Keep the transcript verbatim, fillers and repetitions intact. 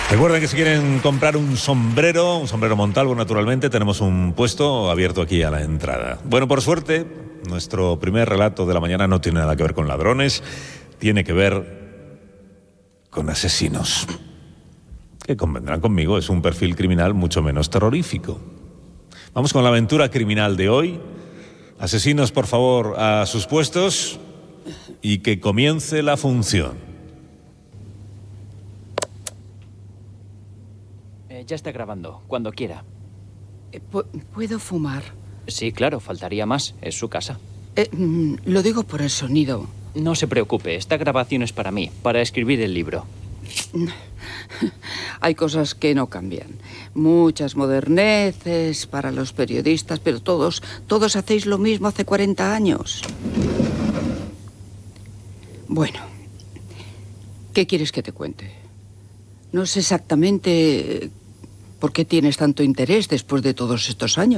Recuerden que si quieren comprar un sombrero, un sombrero Montalvo, naturalmente, tenemos un puesto abierto aquí a la entrada. Bueno, por suerte, nuestro primer relato de la mañana no tiene nada que ver con ladrones, tiene que ver con asesinos. Que convendrán conmigo, es un perfil criminal mucho menos terrorífico. Vamos con la aventura criminal de hoy. Asesinos, por favor, a sus puestos y que comience la función. Eh, ya está grabando, cuando quiera. Eh, ¿Puedo fumar? Sí, claro, faltaría más. Es su casa. Eh, mm, lo digo por el sonido. No se preocupe, esta grabación es para mí, para escribir el libro. Hay cosas que no cambian. Muchas moderneces para los periodistas, pero todos, todos hacéis lo mismo hace cuarenta años. Bueno, ¿qué quieres que te cuente? No sé exactamente por qué tienes tanto interés después de todos estos años.